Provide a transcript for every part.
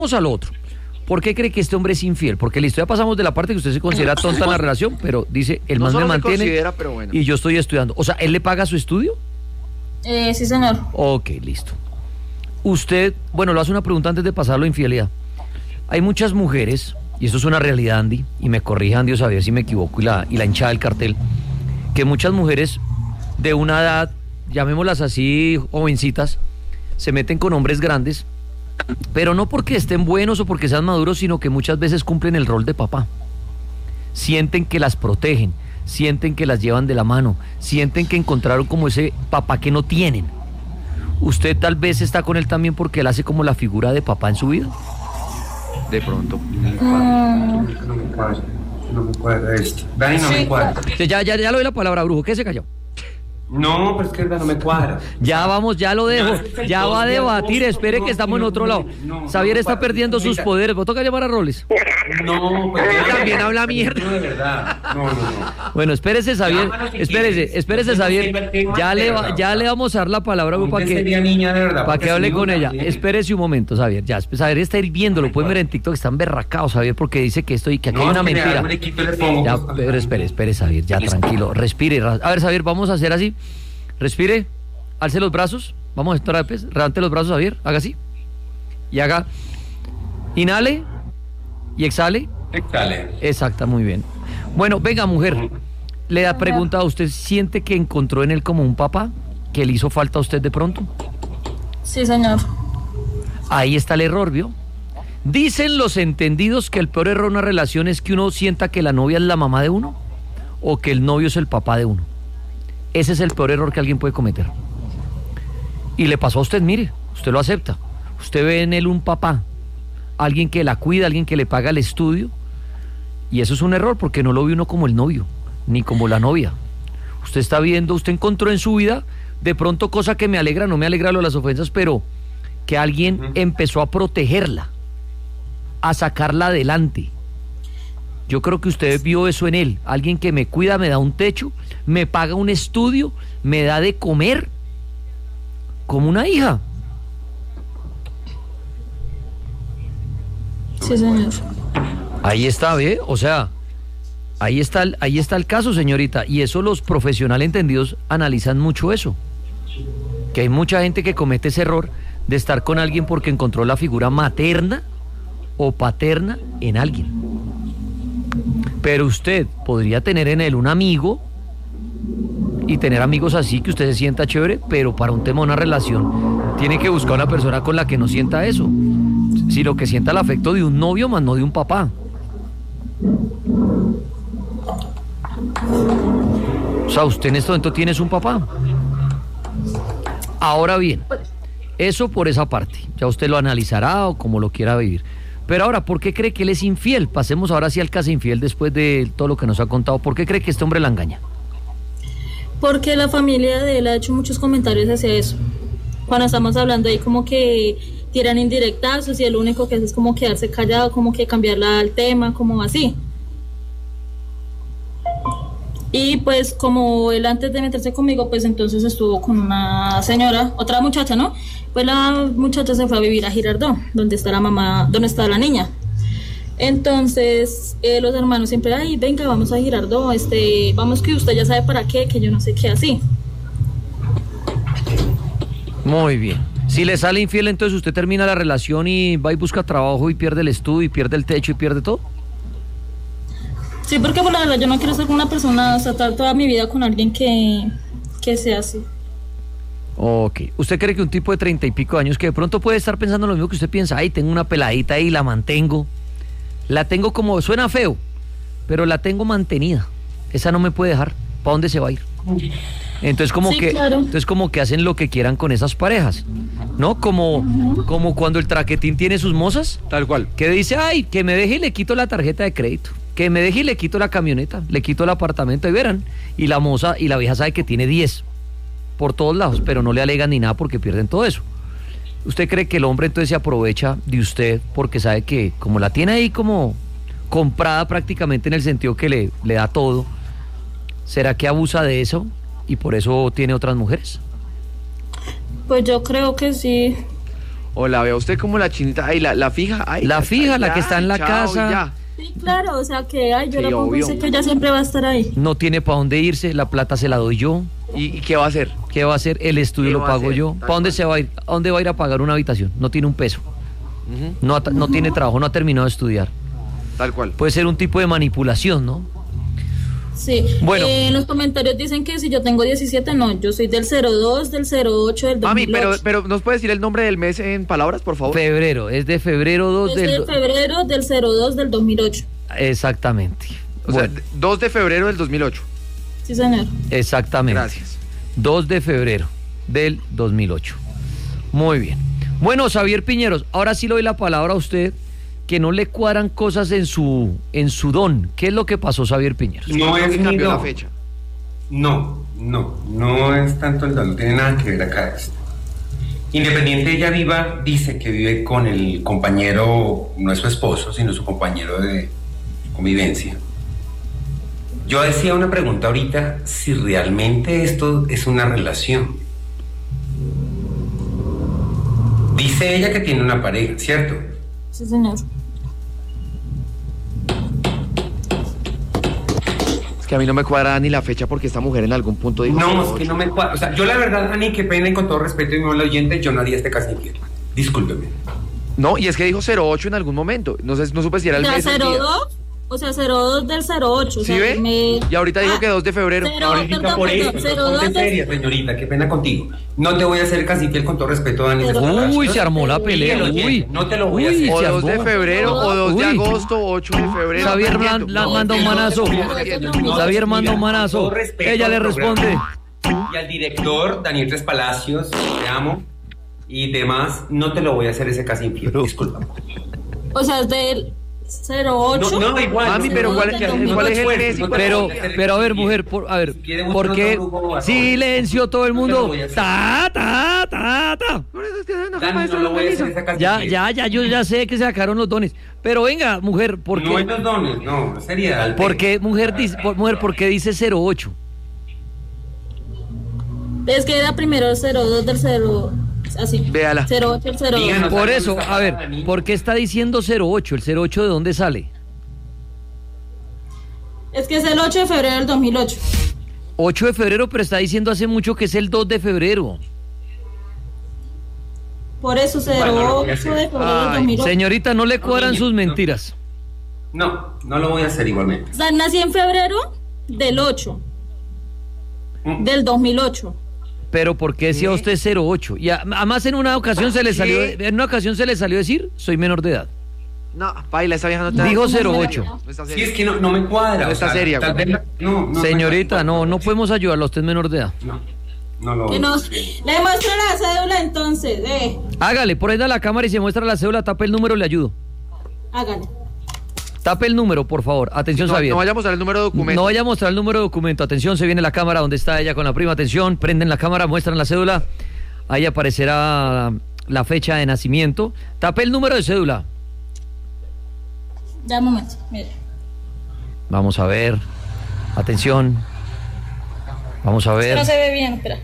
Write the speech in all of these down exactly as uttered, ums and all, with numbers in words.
Vamos al otro. ¿Por qué cree que este hombre es infiel? Porque listo, ya pasamos de la parte que usted se considera tonta en la relación, pero dice, el No man me solo me mantiene considera, pero bueno. y yo estoy estudiando. O sea, ¿él le paga su estudio? Eh, sí, señor. Ok, listo. Usted, bueno, lo hace una pregunta antes de pasarlo a infidelidad. Hay muchas mujeres, y esto es una realidad, Andy, y me corrija Andy, o sabía si me equivoco, y la, y la hinchada del cartel, que muchas mujeres de una edad, llamémoslas así, jovencitas, se meten con hombres grandes, pero no porque estén buenos o porque sean maduros, sino que muchas veces cumplen el rol de papá. Sienten que las protegen, sienten que las llevan de la mano, sienten que encontraron como ese papá que no tienen. ¿Usted tal vez está con él también porque él hace como la figura de papá en su vida? De pronto. Mm, No me cuadra, no me cuadra esto. Dani, no Sí. me cuadra. Ya, ya, ya le doy la palabra, brujo, ¿qué se cayó? No, pero es que no me cuadra. Ya vamos, ya lo dejo, ya va a debatir, espere que estamos en otro lado. Xavier está perdiendo sus poderes, ¿me toca llamar a Roles? No, pues Él también habla mierda. No, de verdad. No, no, no. Bueno, espérese, Xavier, Llámalo si espérese, quieres. espérese, No Xavier, sirve el tema, ya le, va- pero- ya le vamos a dar la palabra para Usted sería que, niña de verdad. para porque que hable si no, con ella. también. Espérese un momento, Xavier, ya, Xavier está hirviendo, lo pueden ver en TikTok, están berracados, Xavier, porque dice que esto y que aquí No, hay una es que le mentira. hago un equipo y le pongo, Ya, pues, pero espere, espere, Xavier, ya tranquilo, respire. ra- A ver, Xavier, vamos a hacer así, respire, alce los brazos, vamos a estar a vez, levante los brazos, Xavier, haga así, y haga, inhale y exhale. Dale. Exacta, muy bien. Bueno, venga, mujer, le da pregunta a usted, ¿siente que encontró en él como un papá que le hizo falta a usted de pronto? sí, señor. Ahí está el error, ¿vio? Dicen los entendidos que el peor error en una relación es que uno sienta que la novia es la mamá de uno o que el novio es el papá de uno. Ese es el peor error que alguien puede cometer. Y le pasó a usted, mire, usted lo acepta. Usted ve en él un papá, alguien que la cuida, alguien que le paga el estudio. Y eso es un error porque no lo ve uno como el novio, ni como la novia. Usted está viendo, usted encontró en su vida, de pronto cosa que me alegra, no me alegra lo de las ofensas, pero que alguien Ujú. empezó a protegerla, a sacarla adelante. Yo creo que usted vio eso en él, alguien que me cuida, me da un techo, me paga un estudio, me da de comer, como una hija. Sí, señor. Ahí está, ¿ve? O sea, ahí está, el- ahí está el caso, señorita. Y eso los profesionales entendidos analizan mucho eso. Que hay mucha gente que comete ese error de estar con alguien porque encontró la figura materna o paterna en alguien. Pero usted podría tener en él un amigo y tener amigos así que usted se sienta chévere, pero para un tema de una relación tiene que buscar una persona con la que no sienta eso, sino que sienta el afecto de un novio más no de un papá. O sea, usted en este momento tiene un papá. Ahora bien, eso por esa parte, ya usted lo analizará o como lo quiera vivir. Pero ahora, ¿por qué cree que él es infiel? Pasemos ahora sí al caso infiel después de todo lo que nos ha contado. ¿Por qué cree que este hombre la engaña? Porque la familia de él ha hecho muchos comentarios hacia eso. Cuando estamos hablando ahí como que tiran indirectazos y el único que hace es como quedarse callado, como que cambiarla al tema, como así. Y pues como él antes de meterse conmigo, pues entonces estuvo con una señora, otra muchacha, ¿no? Pues la muchacha se fue a vivir a Girardot, donde está la mamá, donde está la niña. Entonces eh, los hermanos siempre, ay, venga, vamos a Girardot, este, vamos que usted ya sabe para qué, que yo no sé qué, así. Muy bien. Si le sale infiel, entonces usted termina la relación y va y busca trabajo y pierde el estudio y pierde el techo y pierde todo. Sí, porque por la verdad yo no quiero ser una persona, o sea, estar toda mi vida con alguien que, que sea así. Ok. ¿Usted cree que un tipo de treinta y pico de años que de pronto puede estar pensando lo mismo que usted piensa? Ay, tengo una peladita ahí, la mantengo. La tengo como, suena feo, pero la tengo mantenida. Esa no me puede dejar. ¿Para dónde se va a ir? Entonces como Sí, que claro. entonces como que hacen lo que quieran con esas parejas, ¿no? Como, uh-huh. como cuando el traquetín tiene sus mozas, Tal cual. que dice, ay, que me deje y le quito la tarjeta de crédito, que me deje y le quito la camioneta, le quito el apartamento y verán, y la moza y la vieja sabe que tiene diez por todos lados, pero no le alegan ni nada porque pierden todo eso. ¿Usted cree que el hombre entonces se aprovecha de usted porque sabe que como la tiene ahí como comprada prácticamente en el sentido que le, le da todo, será que abusa de eso y por eso tiene otras mujeres? Pues yo creo que sí. O la ve a usted como la chinita, ay, la, la fija, ay, La ya fija, la ya, que está en la chao, casa. y ya. Sí, claro, o sea que ay, yo Sí, la pongo y obvio. sé que ella siempre va a estar ahí. No tiene para dónde irse, la plata se la doy yo. ¿Y, y qué va a hacer? ¿Qué va a hacer? El estudio ¿Qué lo va a pago hacer? yo. Tal ¿Para dónde cual. se va a ir? ¿A dónde va a ir a pagar una habitación? No tiene un peso. Ujú, No, ha- no tiene trabajo, no ha terminado de estudiar. tal cual. Puede ser un tipo de manipulación, ¿no? Sí. Bueno. Eh, en los comentarios dicen que si yo tengo diecisiete, no, yo soy del cero dos, del cero ocho, del Mami, dos mil ocho. pero, pero ¿nos puede decir el nombre del mes en palabras, por favor? Febrero, es de febrero dos Es del... de do- febrero del cero dos del dos mil ocho. Exactamente. O sea, Bueno, dos de febrero del dos mil ocho. Sí, señor. exactamente. Gracias. dos de febrero del dos mil ocho. Muy bien. Bueno, Xavier Piñeros, ahora sí le doy la palabra a usted, que no le cuadran cosas en su, en su don. ¿Qué es lo que pasó, Xavier Piñeros? No Creo es que mi cambió la don. fecha. No, no, no es tanto el don, no tiene nada que ver acá esto. Independiente ella viva, dice que vive con el compañero, no es su esposo, sino su compañero de convivencia. Yo decía una pregunta ahorita, si realmente esto es una relación. Dice ella que tiene una pareja, ¿cierto? Sí, señor. Es que a mí no me cuadra ni la fecha porque esta mujer en algún punto dijo... No, es ocho. que no me cuadra. O sea, yo la verdad, Dani, qué pena y con todo respeto y mi mal oyente, yo no haría este casi infiel. Discúlpeme. No, y es que dijo cero ocho en algún momento. No sé, no supe si era O el sea, mes o el cero día. dos, o sea, cero dos del cero ocho. O ¿Sí sea, ve? me- Y ahorita dijo Ah, que dos de febrero. cero- Ahorita perdón, por perdón, eso, cero ponte dos del- seria, señorita, qué pena contigo. No te voy a hacer casi infiel con todo respeto, Dani. Pero- desde Uy, acá. se armó la pelea. Miguel Uy, oyente, no te lo voy a Uy, hacer. O se dos de armó. febrero, o dos de Uy. agosto, ocho de febrero. Xavier no man- entiendo. la- manda un manazo. No, Xavier manda un Mira, manazo. con todo respeto Ella le al programa responde. Y al director, Daniel Tres Palacios, te amo. Y demás, no te lo voy a hacer ese casi infiel. Pero- Disculpa. O sea, es del cero ocho. No, no, igual. Mami, no, pero no, ¿cuál no es- te hagas cuál es el esfuerzo, mes y no te cuál es Pero, voy a hacer pero a ver, infiel. mujer, por, a ver, Si quiere un ¿por trono qué? brujo, a Silencio todo el No te lo mundo. voy a hacer. Ta, ta, ta, ta. Por eso es que no, Dani, no lo voy a hacer esa casi Ya, infiel. ya, ya, yo ya sé que se sacaron los dones. Pero venga, mujer, ¿por No hay qué? los dones, no, seriedad. ¿Por qué, mujer, dice, por, mujer, por qué dice cero ocho? Es que era primero el cero dos del cero. Así. Véala. cero ocho el cero dos. Díganos. Por Dani, eso, saca a ver, Dani. ¿por qué está diciendo cero ocho? ¿El cero ocho de dónde sale? Es que es el ocho de febrero del dos mil ocho. ocho de febrero, pero está diciendo hace mucho que es el dos de febrero. Por eso cero Bueno, lo ocho voy a hacer. de febrero del Ay, dos mil ocho. señorita, no le cuadran sus mentiras. No, no lo voy a hacer igualmente. O sea, nací en febrero del ocho, Mm. del dos mil ocho. Pero ¿por qué decía usted cero ocho? Y a- además en una ocasión se le salió, ¿Qué? en una ocasión se le salió decir, soy menor de edad. No, baila, esa vieja no te Dijo ¿Cómo cero no? ocho. No está Sí, es seria. que no, no me cuadra. No o está sea, seria, tal güey. vez la- no, no, Señorita, no, no podemos ayudarla, usted es menor de edad. No, no lo Que voy a nos, hacer. le muestro la cédula entonces, eh. Hágale, por ahí da la cámara y se muestra la cédula, tape el número, le ayudo. Hágale. Tape el número, por favor. Atención, No, Xavier. no vaya a mostrar el número de documento. No vaya a mostrar el número de documento. Atención, se viene la cámara donde está ella con la prima. Atención, prenden la cámara, muestran la cédula. Ahí aparecerá la fecha de nacimiento. Tape el número de cédula. Ya un momento, mire. Vamos a ver. Atención. Vamos a ver. No se ve bien, espera.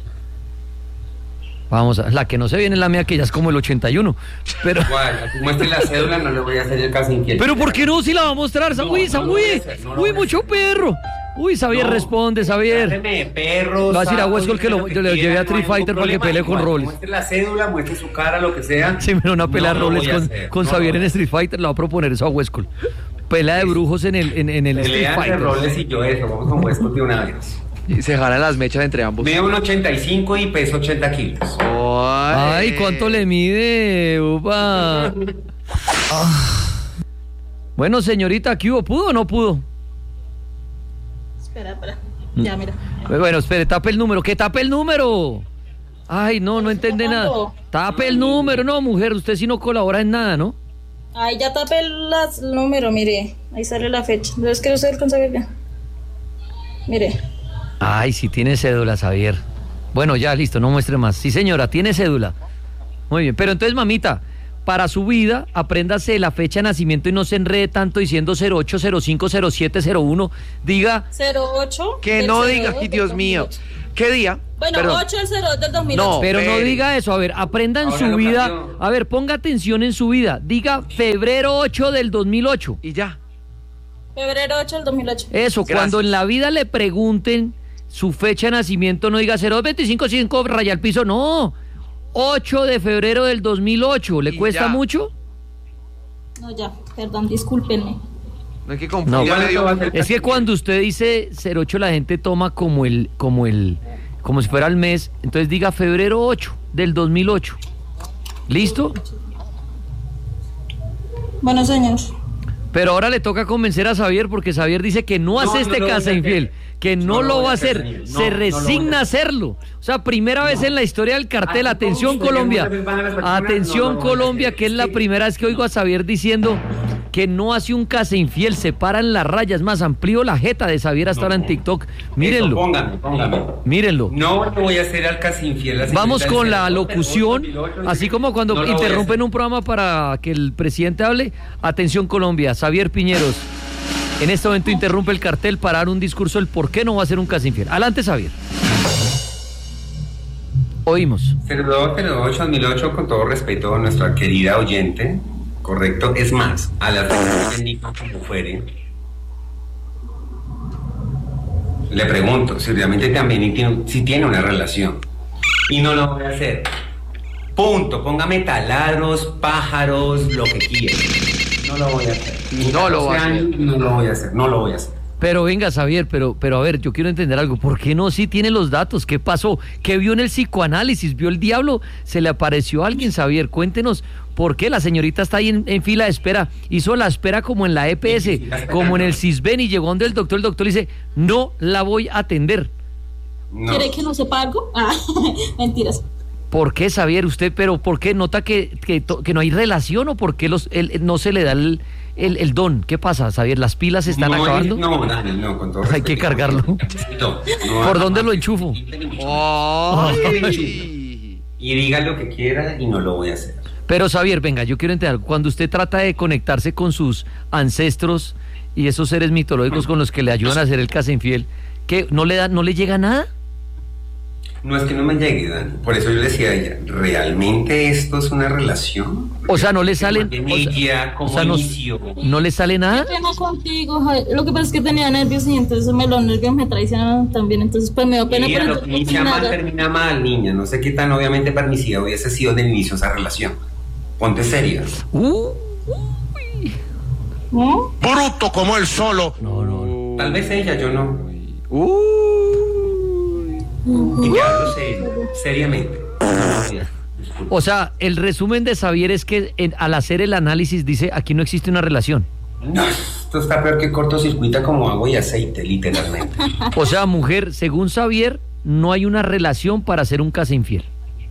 Vamos a... La que no se viene es la mía, que ya es como el ochenta y uno. Pero... Igual, así muestre la cédula, no le voy a hacer el casi infiel. Pero ¿por qué no? Si la va a mostrar, No, Uy, no lo voy a Uy, hacer, no lo uy, voy a mucho hacer. perro. Uy, Xavier, No. responde, Xavier. Tráteme de perros. Le va a decir a sapos, Huescol que lo- dígame yo le quiera, llevé a no Street hay ningún Fighter para que problema, pelee con igual, roles. Muestre la cédula, muestre su cara, lo que sea. Se me da una pelea de No lo roles voy a con, hacer, con no Xavier lo en voy a Street Fighter. Le va a proponer eso a Huescol. Pelea de brujos en el, en, en el Street Pelean de Fighter. roles y yo eso, vamos con Westcott de una vez. Y se jalan las mechas entre ambos. Mido un ochenta y cinco y peso ochenta kilos. Ay, ¿cuánto le mide? Upa. Ah. Bueno, señorita, ¿qué hubo? ¿Pudo o no pudo? Espera, espera. Ya, mira. Bueno, espere, tape el número. ¿Qué tape el número? Ay, no, no entiende nada. Tape el número. No, mujer, usted sí no colabora en nada, ¿no? Ay, ya tapé las- el número, mire. Ahí sale la fecha. Entonces, que usted alcanza a ver bien. Mire. Ay, sí tiene cédula, Xavier. Bueno, ya, listo, no muestre más. Sí, señora, tiene cédula. Muy bien, pero entonces, mamita, para su vida, apréndase la fecha de nacimiento y no se enrede tanto diciendo cero ocho, cero cinco, cero siete, cero uno. Diga, cero ocho. Que del no cero diga, dos ay, del Dios dos mil mío. ocho. ¿Qué día? Bueno, Perdón. ocho del cero dos del dos mil ocho. No. Pero no Espere. diga eso, a ver, aprenda en Ahora su lo vida, cambió. a ver, ponga atención en su vida, diga febrero ocho del dos mil ocho. Y ya. Febrero ocho del dos mil ocho. Eso, Gracias. cuando en la vida le pregunten su fecha de nacimiento, no diga cero dos veinticinco cinco raya al piso, no, ocho de febrero del dos mil ocho, ¿le Y cuesta ya. mucho? No, ya, perdón, discúlpenme. No hay que No, confundir. Ya le dio- es que cuando usted dice cero ocho la gente toma como el, como el, como si fuera el mes, entonces diga febrero ocho del dos mil ocho. ¿Listo? Bueno, señor. Pero ahora le toca convencer a Xavier porque Xavier dice que no, No, hace no este lo voy a casa hacer. infiel, que no, No lo lo voy va a a hacer, hacer, señor. No, se no lo voy a resigna a hacer. hacerlo. O sea, primera vez en la historia del cartel, Así como atención usted Colombia, muchas veces van a las personas, atención no lo voy a Colombia, hacer. que es la Sí. primera vez que oigo a Xavier diciendo que no hace un casa infiel, se paran las rayas, más amplío la jeta de Xavier hasta No. ahora en TikTok. Eso, Mírenlo, póngame, póngame. mírenlo. No le voy a hacer al casi infiel. la Vamos señorita con del la cero dos, locución, cero dos, cero ocho, así como cuando no lo voy a interrumpen hacer. un programa para que el presidente hable. Atención Colombia, Xavier Piñeros. En este momento interrumpe el cartel para dar un discurso del por qué no va a ser un casa infiel. Adelante, Xavier. Oímos. cero dos cero ocho dos mil ocho, con todo respeto a nuestra querida oyente, correcto, es más, a las personas que digan como fuere, le pregunto si realmente también tiene, si tiene una relación, y no lo voy a hacer. Punto, póngame taladros, pájaros, lo que quiera. No lo voy a hacer. No lo va a hacer. No lo voy a hacer, no lo voy a hacer. Pero venga, Xavier, pero, pero a ver, yo quiero entender algo. ¿Por qué no? Sí tiene los datos. ¿Qué pasó? ¿Qué vio en el psicoanálisis? ¿Vio el diablo? ¿Se le apareció a alguien, Xavier? Cuéntenos, ¿por qué la señorita está ahí en, en fila de espera? Hizo la espera como en la E P S, Sí, sí, la espera, como en no. el CISBEN y llegó donde el doctor. El doctor le dice, no la voy a atender. No. ¿Quiere que no sepa algo? Ah, mentiras. ¿Por qué, Xavier? ¿Usted, pero por qué nota que, que, to- que no hay relación o por qué los, el- el- no se le da el, el, el don? ¿Qué pasa, Xavier? ¿Las pilas se están no, acabando? No, Dani, no, con todo Hay que respeto. cargarlo. No, no, ¿Por no, dónde no, lo enchufo? Ay. Y diga lo que quiera y no lo voy a hacer. Pero Xavier, venga, yo quiero entender, cuando usted trata de conectarse con sus ancestros y esos seres mitológicos con los que le ayudan a hacer el casa infiel, ¿qué? ¿No le da, no le llega nada? No es que no me llegue, Dani. Por eso yo le decía a ella, ¿realmente esto es una relación? O sea, no le salen, Porque o sea, ella como o sea, no, inicio. no le sale nada. ¿Qué pena contigo, Javier? Lo que pasa es que tenía nervios y entonces me, los nervios me traicionaron también. Entonces, pues me dio pena Ella por lo el que inicia mal termina mal, niña. No sé qué tan obviamente permisiva hubiese sido del inicio esa relación. Ponte seria. Uh, ¿No? Bruto como él solo. no, no. Tal vez ella, yo no. Uy. Y te hablo serio, seriamente. O sea, el resumen de Xavier es que en- al hacer el análisis dice, aquí no existe una relación. No, esto está peor que cortocircuita como agua y aceite, literalmente. O sea, mujer, según Xavier, no hay una relación para hacer un casa infiel.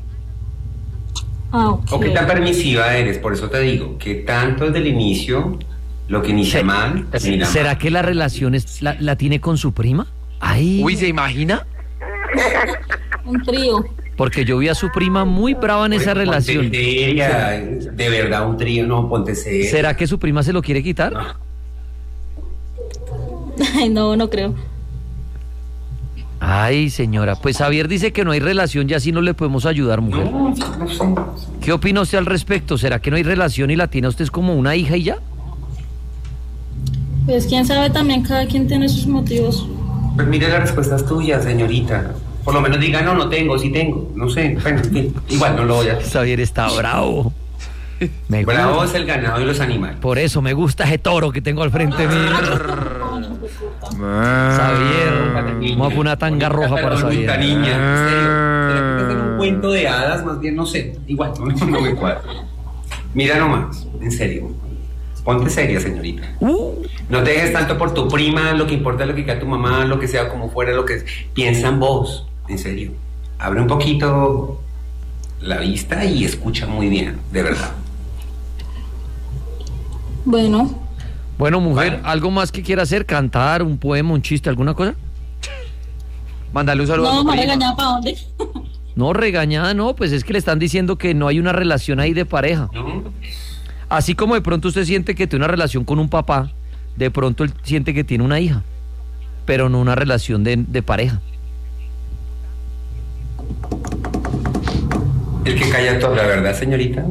Ah, ok. ¿O qué tan permisiva eres? Por eso te digo, que tanto desde el inicio, lo que inicia Se- mal, termina ¿Será mal. que la relación es, la, la tiene con su prima? Ay, Uy, ¿se imagina? Un trío. porque yo vi a su prima muy brava en esa Ponte relación. seria, de verdad, un trío, no, ponte seria. ¿Será que su prima se lo quiere quitar? No. Ay, no, no creo. Ay, señora, pues Xavier dice que no hay relación y así no le podemos ayudar, mujer. No, no sé. ¿Qué opina usted al respecto? ¿Será que no hay relación y la tiene usted como una hija y ya? Pues quién sabe también, cada quien tiene sus motivos. Pues mire, la respuesta es tuya, señorita. Por lo menos diga, no, no tengo, sí tengo. No sé, bueno, en fin, igual no lo voy a hacer. Xavier está bravo. Me Bravo gusta. es el ganado y los animales. Por eso me gusta ese toro que tengo al frente mío. Xavier, vamos a poner una tanga roja para Xavier. Xavier. Niña, en serio. ¿Será que es un cuento de hadas? Más bien, no sé. Igual, no, no me cuadra. Mira nomás, en serio. Ponte seria, señorita. Uh, No te dejes tanto por tu prima, lo que importa es lo que queda tu mamá, lo que sea, como fuera, lo que piensa en vos, en serio. Abre un poquito la vista y escucha muy bien, de verdad. Bueno, Bueno, mujer, Bueno. ¿algo más que quiera hacer? ¿Cantar, un poema, un chiste, alguna cosa? Mándale un saludo a no, tu me prima. regañaba para dónde. No, regañada, no, pues es que le están diciendo que no hay una relación ahí de pareja. ¿No? Así como de pronto usted siente que tiene una relación con un papá, de pronto él siente que tiene una hija, pero no una relación de, de pareja. El que calla toda la verdad, señorita.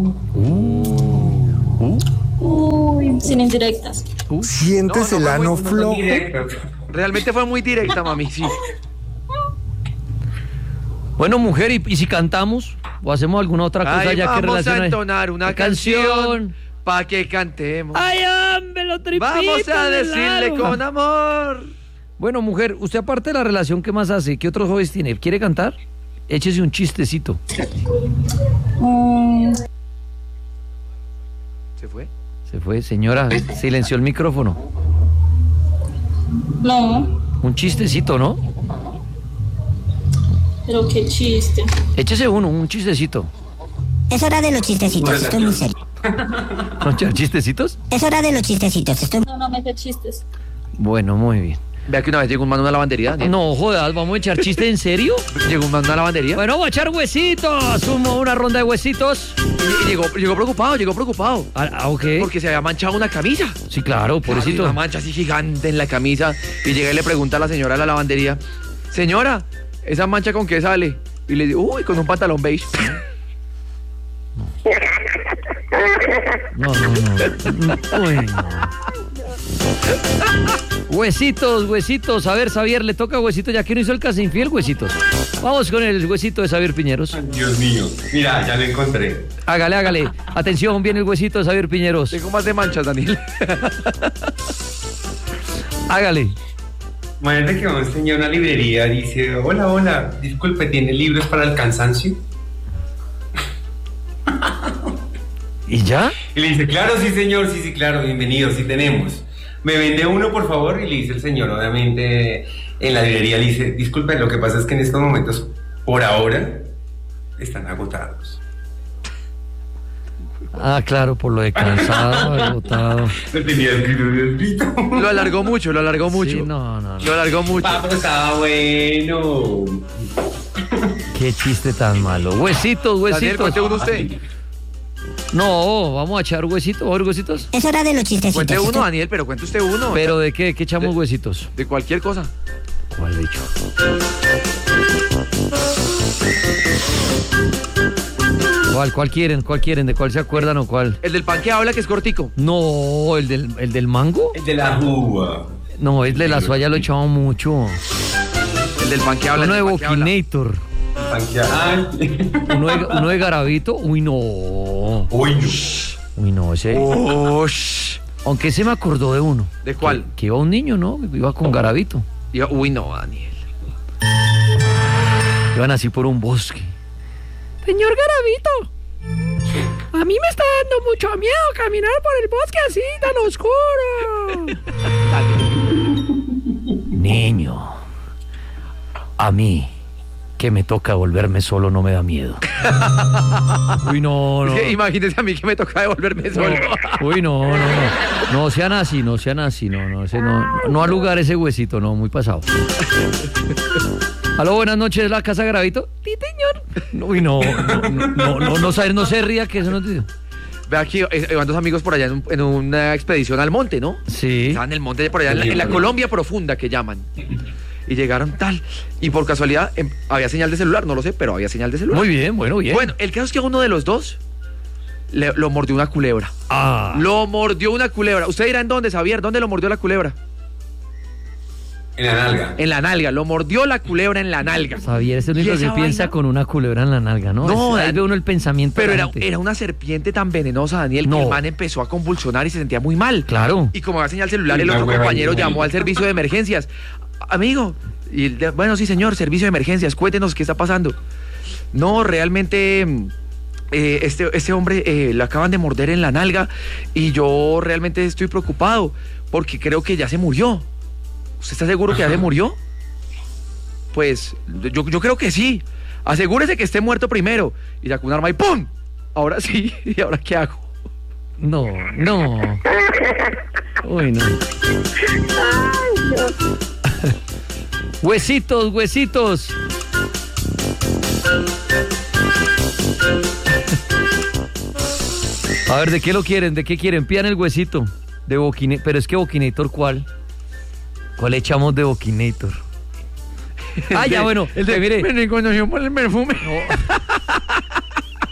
Uy, sin indirectas. ¿Sientes No, no, el ano no, no, no, flojo? Realmente fue muy directa, mami, sí. Bueno, mujer, ¿y, y si cantamos? ¿O hacemos alguna otra cosa Ay, ya que vamos relaciona? a entonar una La canción pa' que cantemos. ¡Ay, hombre, lo tripito! Vamos a del decirle lado. con amor. Bueno, mujer, usted aparte de la relación, ¿qué más hace? ¿Qué otros hobbies tiene? ¿Quiere cantar? Échese un chistecito. Mm, ¿Se fue? Se fue, señora, silenció el micrófono. no, Un chistecito, ¿no? pero qué chiste. Échese uno, un chistecito. Es hora de los chistecitos, estoy muy serio. ¿No echar chistecitos? Es hora de los chistecitos, estoy... No, no me hace chistes. Bueno, muy bien. Vea que una vez llegó un man a una lavandería, Daniel. No, jodas, ¿vamos a echar chiste en serio? Llegó un man a una lavandería. Bueno, vamos a echar huesitos. Sumo una ronda de huesitos. Y, y llegó, llegó preocupado, llegó preocupado. Ah, ah, ok. Porque se había manchado una camisa. Sí, claro, Claro, y pobrecito. una mancha así gigante en la camisa. Y llega y le pregunta a la señora de la lavandería: señora, ¿esa mancha con qué sale? Y le dice: uy, con un pantalón beige. No, no, no. Uy, no. Huesitos, huesitos. A ver, Xavier, le toca huesitos, ya que no hizo el casi infiel, huesitos. Vamos con el huesito de Xavier Piñeros. Dios mío. Mira, ya lo encontré. Hágale, hágale. Atención, viene el huesito de Xavier Piñeros. Tengo más de manchas, Daniel. Hágale. Imagínate que un señor a una librería dice: hola, hola, disculpe, ¿tiene libros para el cansancio? ¿Y ya? Y le dice: claro, sí, señor, sí, sí, claro, bienvenido, sí tenemos. ¿Me vende uno, por favor? Y le dice el señor, obviamente, en la librería, le dice: disculpe, lo que pasa es que en estos momentos, por ahora, están agotados. Ah, claro, por lo de cansado, agotado. Lo tenía escrito, escrito. Lo alargó mucho, lo alargó mucho. Sí, no, no, no. Lo alargó mucho. Papo, estaba bueno. Qué chiste tan malo. Huesitos, Daniel, huesitos. cuente uno usted. No, vamos a echar huesitos. ¿O huesitos? Es hora de los chistecitos. Cuente uno, estoy- Daniel, pero cuente usted uno. ¿Pero de qué? ¿Qué echamos De- huesitos? De cualquier cosa. ¿Cuál dicho? ¿Cuál, cuál quieren? ¿Cuál quieren? ¿De cuál se acuerdan o cuál? El del pan que habla, que es cortico. No, el del, el del mango. El de la uva. No, el de la soya lo echamos mucho. El del pan que habla. Uno de el del pan que habla. Bokinator. Ay. Uno de, uno de Garabito. Uy, no. Uy, no. Uy, no, ese. Ush. Aunque ese me acordó de uno. ¿De cuál? Que, que iba un niño, ¿no? Que iba con Garabito. Digo, uy, no, Daniel. Iban así por un bosque. Señor Garabito, a mí me está dando mucho miedo caminar por el bosque así tan oscuro. Niño, a mí, que me toca volverme solo, no me da miedo. Uy, no, no. Es que imagínese a mí que me toca devolverme solo. Uy, no, no, no. No sean así, no sean así, no, no, ese no, no al lugar ese huesito, no, muy pasado. Aló, buenas noches, ¿la casa Gravito? Sí, señor. Uy, no, no, no, no, no, no, se- no se ría que eso no te... Ve aquí, eh, van dos amigos por allá en, un- en una expedición al monte, ¿no? Sí. Estaban en el monte, por allá en la, en la Colombia profunda que llaman. Y llegaron tal, y por casualidad em, había señal de celular, no lo sé, pero había señal de celular. Muy bien, bueno, bien. Bueno, el caso es que a uno de los dos le- lo mordió una culebra. Ah. Lo mordió una culebra. Usted dirá en dónde, Xavier, ¿dónde lo mordió la culebra? En la nalga. En la nalga, lo mordió la culebra en la nalga. Xavier, es el ¿Y único esa que piensa vaina? con una culebra en la nalga, ¿no? No, Es- ahí Dan- ve uno el pensamiento. Pero de la era, gente. era una serpiente tan venenosa, Daniel, No. que el man empezó a convulsionar y se sentía muy mal. Claro. Y como había señal celular, el Una otro hueva compañero ahí. llamó al servicio de emergencias. Amigo, y el de- bueno, sí, señor, servicio de emergencias, cuéntenos qué está pasando. No, realmente mm, eh, este, este hombre eh, lo acaban de morder en la nalga y yo realmente estoy preocupado porque creo que ya se murió. ¿Usted está seguro que ya se murió? Pues yo, yo creo que sí. Asegúrese que esté muerto primero. Y sacó un arma y ¡pum! Ahora sí. ¿Y ahora qué hago? No, no. Uy, no. Huesitos, huesitos. A ver, ¿de qué lo quieren? ¿De qué quieren? Pidan el huesito. De Bokinator. Pero es que Bokinator, ¿cuál? ¿Cuál echamos de Bokinator? Ah, ya, bueno. El de, mire. me reconoció por el perfume.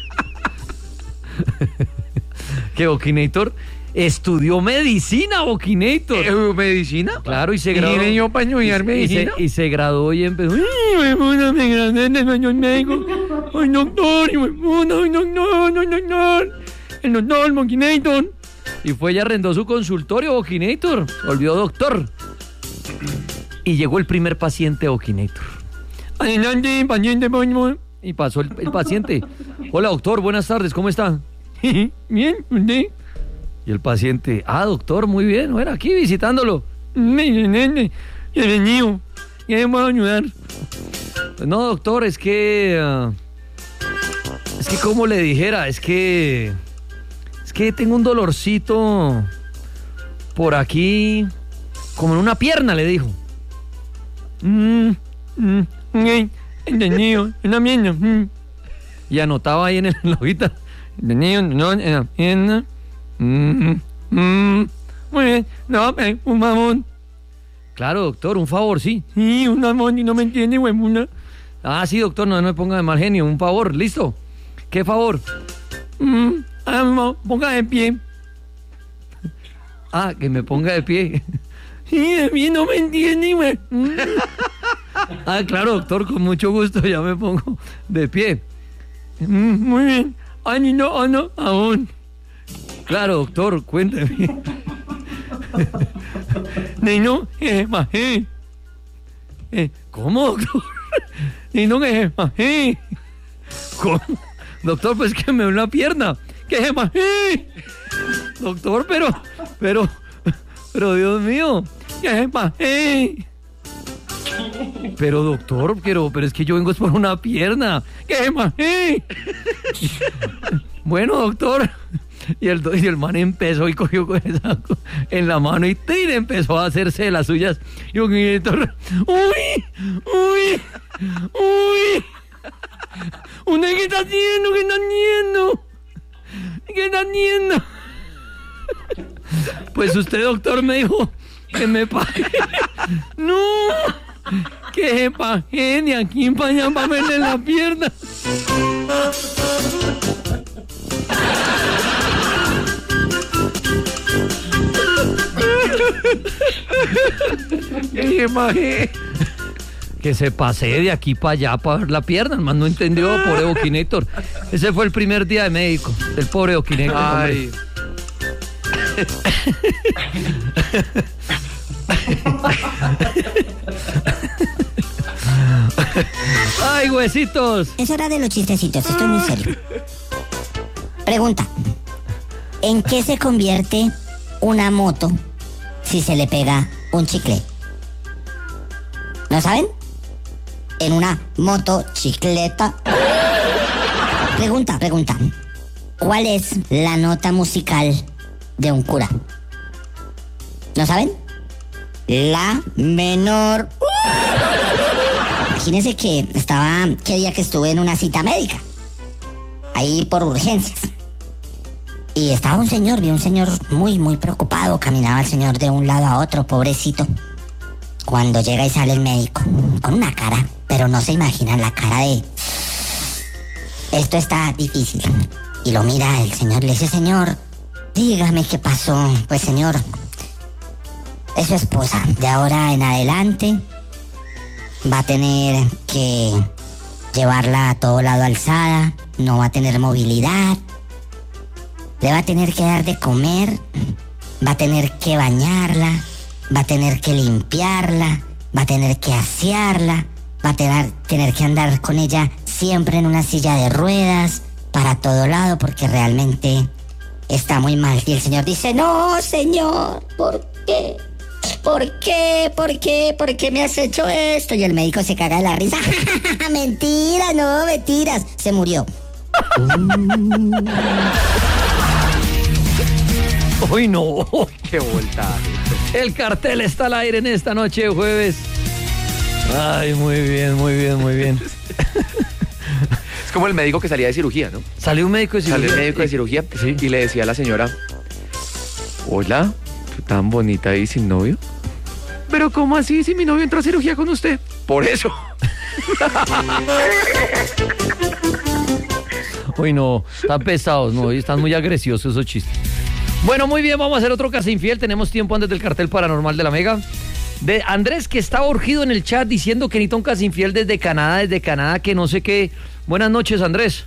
que Boquinator estudió medicina, Boquinator. ¿Eh, ¿Medicina? Claro, y se graduó. ¿Y venió para estudiar y, medicina? Y se, y se graduó y empezó. ¡Ay, puta, me gradué de señor médico! ¡Ay, doctor! ¡Ay, puta! ¡Ay, doctor! ¡Ay, doctor! ¡El doctor, Boquinator! Y fue y arrendó su consultorio, Boquinator. Se volvió doctor. Y llegó el primer paciente, Boquinator. Adelante, paciente, y pasó el, el paciente. Hola, doctor, buenas tardes, ¿cómo está? Bien, ¿usted? Y el paciente, ah, doctor, muy bien, bueno, aquí visitándolo. Bienvenido, ¿qué me puedo ayudar? Pues no, doctor, es que... Uh, es que como le dijera, es que... Es que tengo un dolorcito por aquí, como en una pierna, le dijo. Mm, mm, okay. Entendido, en la pierna. Mm. Y anotaba ahí en, el, en la hojita. Entendido, no, en la pierna. Mm, mm, muy bien, no, eh, un favor. Claro, doctor, un favor, sí. Sí, un favor, y no me entiende, huevona. Ah, sí, doctor, no, no me ponga de mal genio, un favor, listo. ¿Qué favor? Mm, ah, no, ponga de pie. Ah, que me ponga de pie. Sí, de pie no me entiende, güey. Mm. Ah, claro, doctor, con mucho gusto, ya me pongo de pie. Mm, muy bien. Ay, no, no, aún. Claro, doctor, cuénteme. No, eh, bajé. Eh, ¿Cómo, doctor? No, que bajé. ¿Cómo? Doctor, pues que me duele la pierna. Que bajé. Doctor, pero, pero, pero Dios mío, que bajé. Pero doctor, pero, pero es que yo vengo por una pierna. ¿Qué más? ¡Eh! Bueno, doctor. Y el, y el man empezó y cogió con esa en la mano y ¡tir! Empezó a hacerse de las suyas. Y un director, ¡uy! ¡Uy! ¡Uy! ¿Usted qué está haciendo? ¿Qué está haciendo? ¿Qué está haciendo? Pues usted, doctor, me dijo que me pague. ¡No! Que pagué de aquí para allá para verle la pierna. Que pagué. Que se pasee de aquí para allá para ver la pierna, hermano, no entendió, pobre Boquinator. Ese fue el primer día de médico del pobre Boquinator. Ay. ¡Ay, huesitos! Es hora de los chistecitos, estoy muy serio. Pregunta: ¿en qué se convierte una moto si se le pega un chicle? ¿No saben? En una motocicleta. Pregunta, pregunta. ¿Cuál es la nota musical de un cura? ¿No saben? La menor. Imagínense que estaba, qué día que estuve en una cita médica, ahí por urgencias, y estaba un señor, vi un señor muy, muy preocupado, caminaba el señor de un lado a otro, pobrecito, cuando llega y sale el médico, con una cara, pero no se imaginan la cara de, esto está difícil, y lo mira el señor, le dice, señor, dígame qué pasó. Pues señor, es su esposa, de ahora en adelante va a tener que llevarla a todo lado alzada, no va a tener movilidad, le va a tener que dar de comer, va a tener que bañarla, va a tener que limpiarla, va a tener que asearla, va a tener, tener que andar con ella siempre en una silla de ruedas, para todo lado, porque realmente está muy mal. Y el señor dice, no, señor, ¿por qué? ¿Por qué? ¿Por qué? ¿Por qué me has hecho esto? Y el médico se caga de la risa. Mentira, no, mentiras. Se murió. ¡Uy, no! ¡Qué voltaje! El cartel está al aire en esta noche de jueves. Ay, muy bien, muy bien, muy bien. Es como el médico que salía de cirugía, ¿no? Salió un médico de cirugía. Salió el médico de cirugía Sí. y le decía a la señora, hola, tan bonita y sin novio. Pero ¿cómo así si mi novio entró a cirugía con usted? Por eso. Uy, no, están pesados, no, están muy agresivos esos chistes. Bueno, muy bien, vamos a hacer otro caso infiel. Tenemos tiempo antes del cartel paranormal de la Mega. De Andrés, que está urgido en el chat diciendo que necesita un caso infiel desde Canadá, desde Canadá, que no sé qué. Buenas noches, Andrés.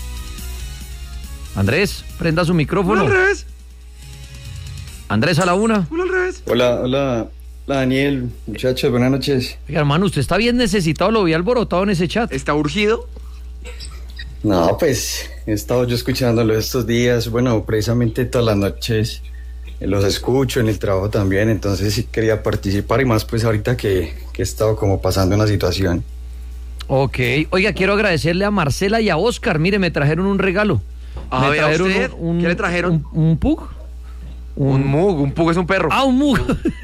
Andrés, prenda su micrófono. Hola, al revés. Andrés, a la una. Hola, al revés. Hola, hola, hola Daniel, muchachos, buenas noches. Oiga, hermano, usted está bien necesitado, lo vi alborotado en ese chat. ¿Está urgido? No, pues he estado yo escuchándolo estos días, bueno, precisamente todas las noches eh, los escucho en el trabajo también, entonces sí quería participar y más pues ahorita que, que he estado como pasando una situación. Ok, oiga, quiero agradecerle a Marcela y a Oscar, mire, me trajeron un regalo. A me ver, ¿a trajeron usted? un, un- ¿Qué le trajeron? Un, un pug. Un mug, un pug es un perro. Ah, un mug.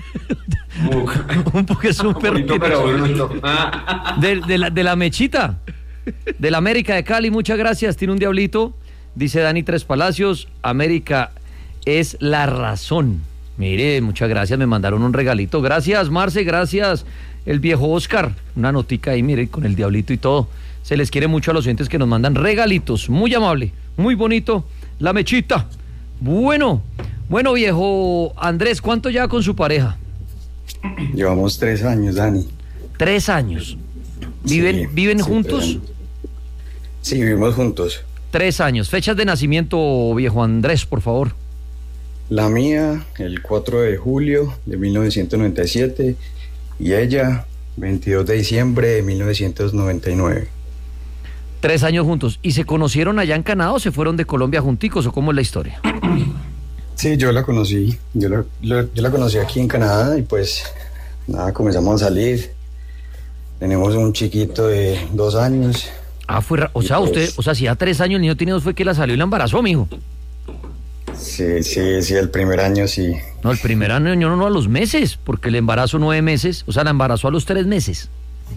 Un pug es un perro. Bonito, pero bruto. De, de la, de la mechita, de la América de Cali, muchas gracias, tiene un diablito, dice Dani Tres Palacios, América es la razón. Mire, muchas gracias, me mandaron un regalito, gracias Marce, gracias el viejo Oscar, una notica ahí, mire, con el diablito y todo. Se les quiere mucho a los oyentes que nos mandan regalitos, muy amable, muy bonito, la mechita. Bueno, bueno viejo Andrés, ¿cuánto ya con su pareja? Llevamos tres años, Dani. Tres años. ¿Viven, Sí, ¿viven sí, juntos? tres años. Sí, vivimos juntos. Tres años. Fechas de nacimiento, viejo Andrés, por favor. La mía, el cuatro de julio de mil novecientos noventa y siete y ella, veintidós de diciembre de mil novecientos noventa y nueve. Tres años juntos. ¿Y se conocieron allá en Canadá o se fueron de Colombia junticos o cómo es la historia? Sí, yo la conocí, yo la, lo- yo la conocí aquí en Canadá y pues nada, comenzamos a salir. Tenemos un chiquito de dos años. Ah, fue... ra- O Y sea, pues- usted, o sea, si ya tres años el niño tiene dos fue que la salió y la embarazó, mijo. Sí, sí, sí, el primer año sí. No, el primer año no, no a los meses, porque el embarazo nueve meses, o sea, la embarazó a los tres meses.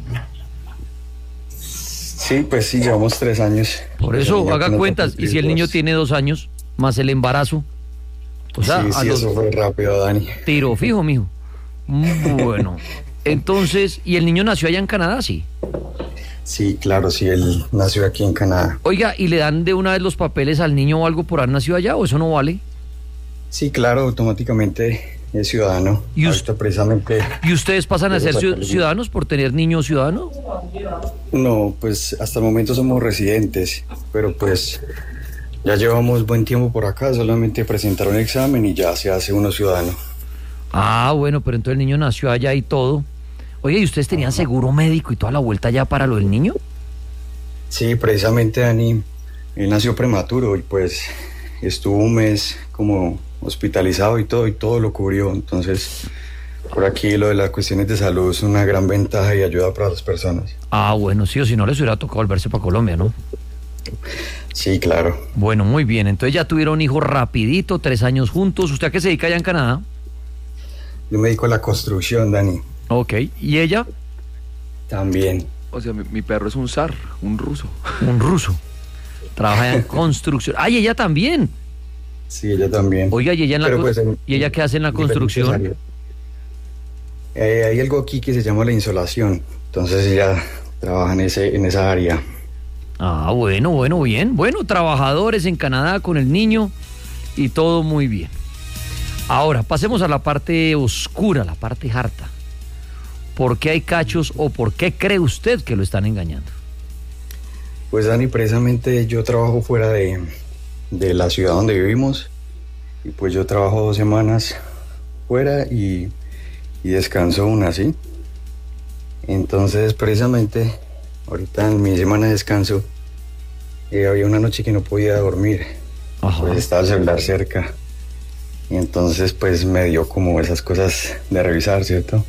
Sí, pues sí, llevamos tres años. Por Pues eso el niño haga apenas va a cuentas, y cumplir si el niño dos. tiene dos años, más el embarazo, o sea, sí, a sí, los eso fue rápido, Dani. tiro fijo, mijo. Bueno, entonces, ¿y el niño nació allá en Canadá? Sí. Sí, claro, sí, él nació aquí en Canadá. Oiga, ¿y le dan de una vez los papeles al niño o algo por haber nacido allá o eso no vale? Sí, claro, automáticamente es ciudadano. ¿Y us- Ahorita precisamente, ¿Y ustedes pasan a ser Pero ciu- papeles- ciudadanos por tener niño ciudadano? no, pues hasta el momento somos residentes, pero pues ya llevamos buen tiempo por acá, solamente presentar un examen y ya se hace uno ciudadano. Ah, bueno, pero entonces el niño nació allá y todo. Oye, ¿y ustedes tenían seguro médico y toda la vuelta allá para lo del niño? Sí, precisamente Dani, él nació prematuro y pues estuvo un mes como hospitalizado y todo, y todo lo cubrió. Entonces, por aquí lo de las cuestiones de salud es una gran ventaja y ayuda para las personas. Ah, bueno, sí, o si no les hubiera tocado volverse para Colombia, ¿no? Sí, claro. Bueno, muy bien, entonces ya tuvieron hijos rapidito, tres años juntos. ¿Usted a qué se dedica allá en Canadá? Yo me dedico a la construcción, Dani, Ok, ¿y ella? también. O sea, mi, mi perro es un zar, un ruso. Un ruso. Trabaja en construcción. ¡Ay, ella también! Sí, ella también. Oiga, ¿y ella, en la Pero, co- pues, en ¿y ella qué hace en la diferentes construcción? áreas. Eh, hay algo aquí que se llama la insolación, entonces ella trabaja en, ese, en esa área. Ah, bueno, bueno, bien. Bueno, trabajadores en Canadá con el niño y todo muy bien. Ahora, pasemos a la parte oscura, la parte harta. ¿Por qué hay cachos o por qué cree usted que lo están engañando? Pues Dani, precisamente yo trabajo fuera de, de la ciudad donde vivimos y pues yo trabajo dos semanas fuera y, y descanso una, ¿sí? Entonces precisamente ahorita en mi semana de descanso eh, había una noche que no podía dormir, Ajá. pues estaba el celular cerca y entonces pues me dio como esas cosas de revisar, ¿cierto?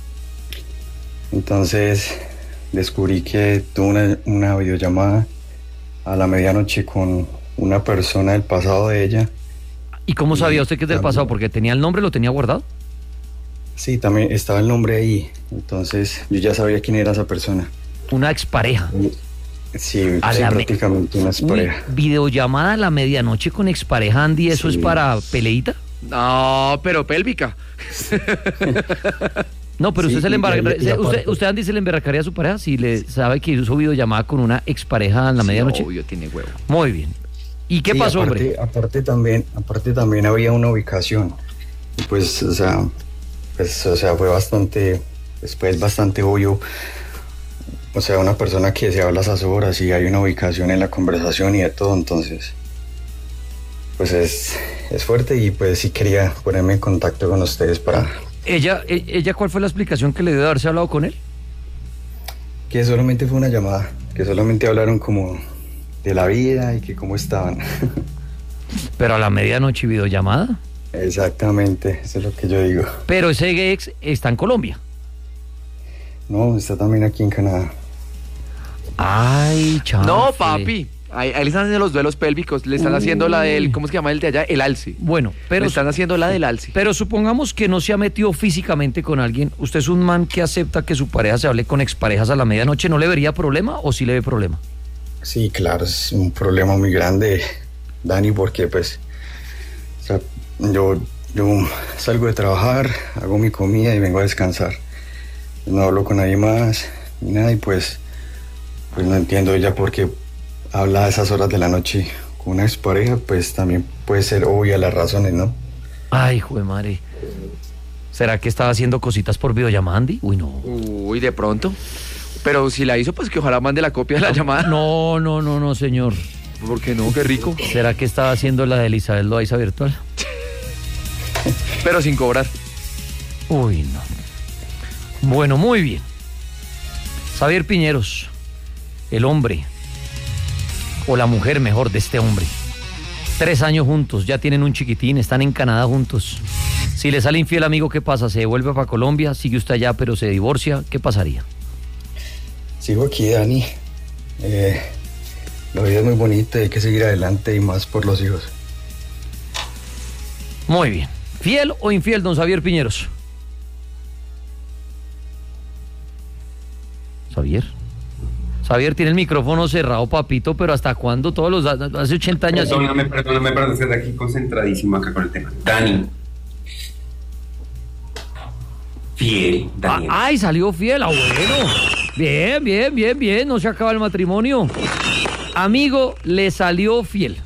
Entonces descubrí que tuve una, una videollamada a la medianoche con una persona del pasado de ella. ¿Y cómo sabía usted que es del También. pasado? ¿Porque tenía el nombre, lo tenía guardado? Sí, también estaba el nombre ahí, entonces yo ya sabía quién era esa persona. Una expareja. Sí, A sí, la me- prácticamente una Uy, pareja. videollamada a la medianoche con expareja, Andy, ¿eso Sí. es para peleita? No, pero pélvica. No, pero Sí, usted se le y- embarca, y- y usted, aparte- usted, Andy, se le embarcaría a su pareja si le sabe que hizo videollamada con una expareja en la medianoche. Obvio, tiene huevo. Muy bien. ¿Y qué Sí, pasó, aparte, hombre? Aparte también, aparte también había una ubicación. Y pues, o sea, pues, o sea, fue bastante, después bastante obvio. O sea, una persona que se habla a esas horas y hay una ubicación en la conversación y de todo, entonces, pues es, es fuerte y pues sí quería ponerme en contacto con ustedes para ¿Ella, e- ella cuál fue la explicación que le dio de haberse hablado con él? que solamente fue una llamada, que solamente hablaron como de la vida y que cómo estaban. Pero a la medianoche videollamada. Exactamente, eso es lo que yo digo. Pero ese ex está en Colombia. No, está también aquí en Canadá. Ay, chaval. No, papi. Ahí, ahí le están haciendo los duelos pélvicos. Le están haciendo la del. ¿Cómo se llama el de allá? El alce. Bueno, pero Le están haciendo la del alce. Pero supongamos que no se ha metido físicamente con alguien. ¿Usted es un man que acepta que su pareja se hable con exparejas a la medianoche? ¿No le vería problema o sí le ve problema? Sí, claro, es un problema muy grande, Dani, porque pues, o sea, yo, yo salgo de trabajar, hago mi comida y vengo a descansar. No hablo con nadie más, ni nada, y pues, pues no entiendo ella por qué habla a esas horas de la noche con una expareja, pues también puede ser obvia las razones, ¿no? Ay, hijo de madre. ¿Será que estaba haciendo cositas por videollamada, Andy? Uy, no. Uy, de pronto. Pero si la hizo, pues que ojalá mande la copia de la llamada. No, no, no, no, señor. ¿Por qué no? Qué rico. ¿Será que estaba haciendo la de Elizabeth Loaiza virtual? Pero sin cobrar. Uy, no. Bueno, muy bien. Xavier Piñeros, el hombre, o la mujer mejor de este hombre. Tres años juntos, ya tienen un chiquitín, están en Canadá juntos. Si le sale infiel, amigo, ¿qué pasa? ¿Se devuelve para Colombia? ¿Sigue usted allá pero se divorcia? ¿Qué pasaría? Sigo aquí, Dani. Eh, la vida es muy bonita, hay que seguir adelante y más por los hijos. Muy bien. ¿Fiel o infiel, don Xavier Piñeros? Xavier. Xavier tiene el micrófono cerrado, papito, pero ¿hasta cuándo? Todos los hace ochenta años. Perdóname, perdóname, perdóname, estoy aquí concentradísimo acá con el tema. Dani. Fiel, Daniel. Ah, ay, salió fiel, ah, bueno. Bien, bien, bien, bien, no se acaba el matrimonio. Amigo, le salió fiel.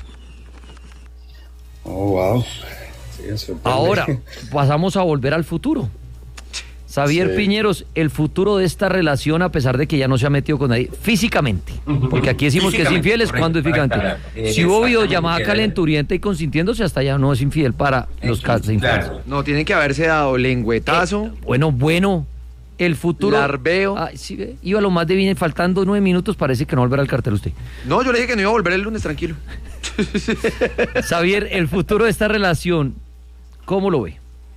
Oh, wow. Sí, eso sorprende. Ahora, pasamos a volver al futuro. Xavier Sí. Piñeros, el futuro de esta relación, a pesar de que ya no se ha metido con nadie, físicamente. Porque aquí decimos que es Físicamente, infiel, es correcto, cuando es físicamente. para aclarar. Eh, Si hubo exactamente, videollamada que- calenturienta y consintiéndose, hasta ya no es infiel para los casos de infiel. Claro. No, tienen que haberse dado lengüetazo. Eh, bueno, bueno, el futuro. Larbeo. Ay, sí, ve, iba lo más de bien, faltando nueve minutos, parece que no volverá al cartel usted. No, yo le dije que no iba a volver el lunes, tranquilo. Xavier, el futuro de esta relación, ¿cómo lo ve?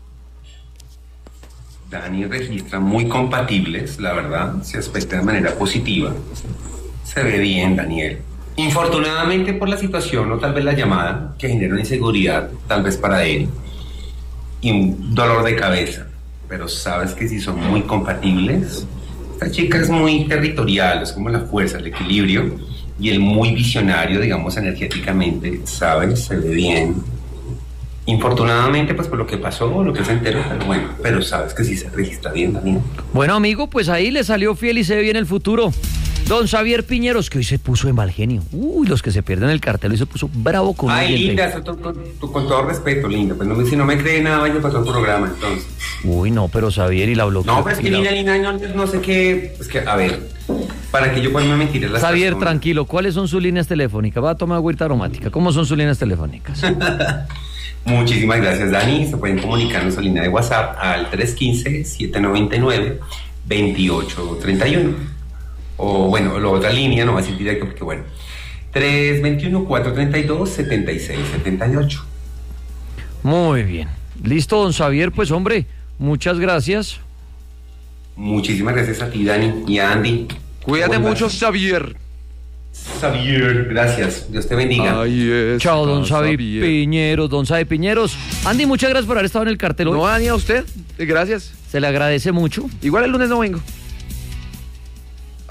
Dani registra muy compatibles, la verdad, se aspecta de manera positiva. Se ve bien, Daniel. Infortunadamente por la situación o tal vez la llamada que genera una inseguridad, tal vez para él, y un dolor de cabeza. Pero sabes que si son muy compatibles, esta chica es muy territorial, es como la fuerza, el equilibrio, y él muy visionario, digamos, energéticamente, ¿sabes? Se ve bien. Infortunadamente, pues por lo que pasó, lo que se enteró, pero bueno, pero sabes que sí se registra bien, Daniel. Bueno, amigo, pues ahí le salió fiel y se ve bien el futuro. Don Xavier Piñeros, que hoy se puso en mal genio. Uy, los que se pierden el cartel, hoy se puso bravo con Ay, alguien. Linda, eso, con, con- con todo respeto, Linda, pues no me, si no me cree nada, vaya para otro programa, entonces. Uy, no, pero Xavier y la bloqueó. No, pues es que y la- Linda, Linda, no, no sé qué, es que, a ver, para que yo pueda mentir a las Xavier, personas. tranquilo, ¿cuáles son sus líneas telefónicas? Va a tomar agüita aromática. ¿Cómo son sus líneas telefónicas? Muchísimas gracias, Dani. Se pueden comunicar a nuestra línea de WhatsApp al tres uno cinco, siete nueve nueve, dos ocho tres uno. O bueno, la otra línea, no va a ser directo porque bueno, tres dos uno, cuatro tres dos, siete seis siete ocho. Muy bien. Listo, don Xavier, pues hombre, muchas gracias. Muchísimas gracias a ti, Dani, y a Andy. Cuídate Buen mucho, brazo. Xavier. Xavier, gracias. Dios te bendiga. Ahí está, Chao, don Xavi Xavier. Piñeros, don Xavi Piñeros. Andy, muchas gracias por haber estado en el cartel hoy. No, Dani, a usted. Eh, Gracias. Se le agradece mucho. Igual el lunes no vengo.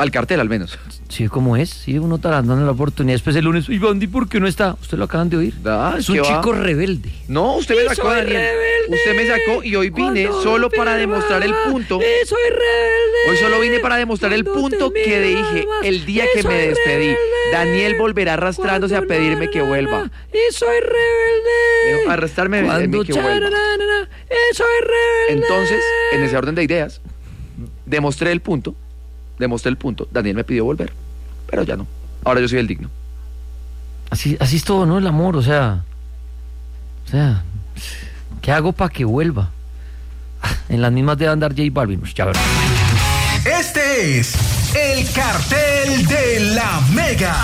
Al cartel, al menos. Sí, ¿cómo es? Sí, uno está dando la oportunidad. Después el lunes, Iván, ¿y por qué no está? Usted lo acaban de oír. Ah, es un ¿qué va? chico rebelde. No, usted me sacó, Daniel. Rebelde. Usted me sacó y hoy vine solo para demostrar el punto. Soy rebelde. Hoy solo vine para demostrar el punto que dije el día que me despedí. Daniel volverá arrastrándose a pedirme que vuelva. Y soy rebelde. Arrastrarme a pedirme que vuelva. Soy rebelde. Entonces, en ese orden de ideas, demostré el punto. Demostré el punto. Daniel me pidió volver, pero ya no. Ahora yo soy el digno. Así, así es todo, ¿no? El amor, o sea... O sea... ¿Qué hago para que vuelva? En las mismas debe andar J Balvin. Pues ya verás. Este es el cartel de la Mega.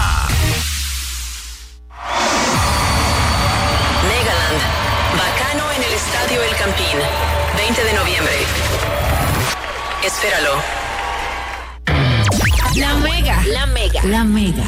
Megaland. Bacano en el Estadio El Campín. veinte de noviembre. Espéralo. La Mega. La Mega. La Mega.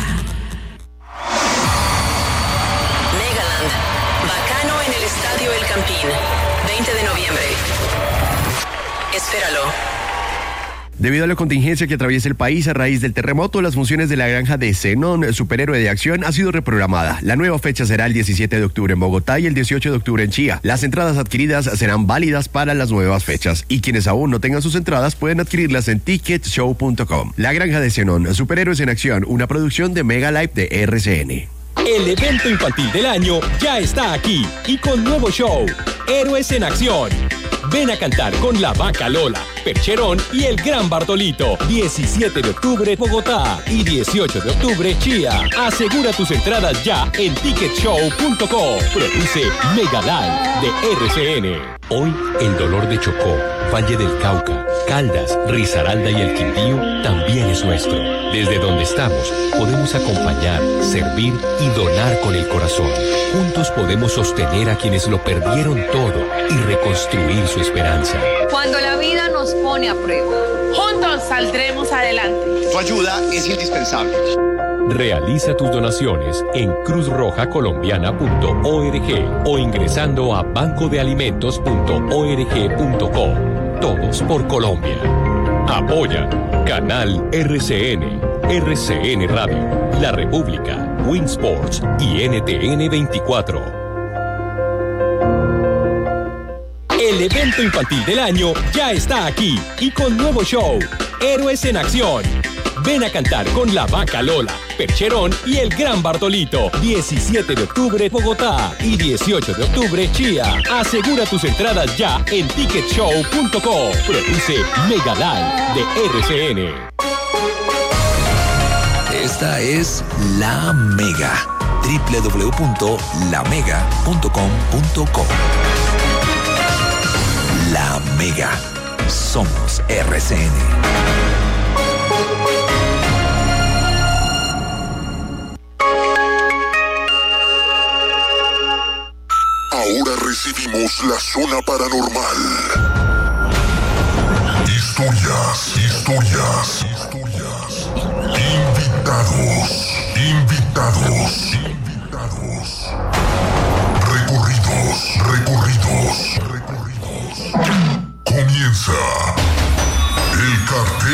Megaland. Bacano en el Estadio El Campín. veinte de noviembre. Espéralo. Debido a la contingencia que atraviesa el país a raíz del terremoto, las funciones de la granja de Zenón, superhéroe de acción, ha sido reprogramada. La nueva fecha será el diecisiete de octubre en Bogotá y el dieciocho de octubre en Chía. Las entradas adquiridas serán válidas para las nuevas fechas y quienes aún no tengan sus entradas pueden adquirirlas en ticket show punto com. La granja de Zenón, superhéroes en acción, una producción de Mega Live de R C N. El evento infantil del año ya está aquí y con nuevo show, Héroes en Acción. Ven a cantar con la Vaca Lola, Percherón y el Gran Bartolito. diecisiete de octubre Bogotá y dieciocho de octubre Chía. Asegura tus entradas ya en ticket show punto com. Produce Mega Live de R C N. Hoy el dolor de Chocó, Valle del Cauca, Caldas, Risaralda y el Quindío también es nuestro. Desde donde estamos podemos acompañar, servir y donar con el corazón. Juntos podemos sostener a quienes lo perdieron todo y reconstruir su esperanza. Cuando la vida nos pone a prueba, juntos saldremos adelante. Tu ayuda es indispensable. Realiza tus donaciones en cruz roja colombiana punto org o ingresando a banco de alimentos punto org punto co. Todos por Colombia. Apoya Canal R C N, R C N Radio, La República, Winsports y N T N veinticuatro. El evento infantil del año ya está aquí y con nuevo show, Héroes en Acción. Ven a cantar con la Vaca Lola, Percherón y el Gran Bartolito. diecisiete de octubre Bogotá y dieciocho de octubre Chía. Asegura tus entradas ya en ticket show punto com. Produce Mega Live de R C N. Esta es La Mega. doble u doble u doble u punto la mega punto com punto co. La Mega. Somos R C N. Ahora recibimos la zona paranormal. Historias, historias, historias. Invitados, invitados, invitados.